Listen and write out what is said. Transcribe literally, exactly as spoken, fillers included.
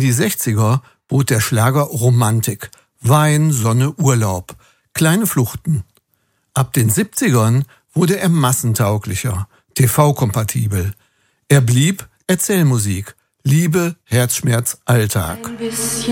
die sechziger bot der Schlager Romantik, Wein, Sonne, Urlaub, kleine Fluchten. Ab den siebzigern wurde er massentauglicher, T V-kompatibel. Er blieb Erzählmusik, Liebe, Herzschmerz, Alltag.